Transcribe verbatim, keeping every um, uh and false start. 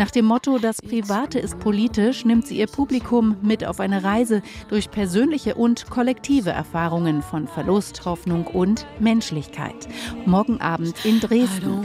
Nach dem Motto „Das Private ist politisch“ nimmt sie ihr Publikum mit auf eine Reise durch persönliche und kollektive Erfahrungen von Verlust, Hoffnung und Menschlichkeit. Morgen Abend in Dresden.